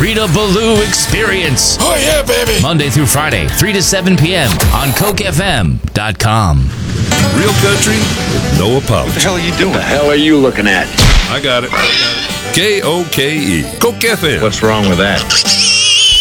Rita Ballou Experience. Oh, yeah, baby. Monday through Friday, 3 to 7 p.m. on CokeFM.com. Real country, no apology. What the hell are you doing? The hell are you looking at? I got it. KOKE. Coke FM. What's wrong with that?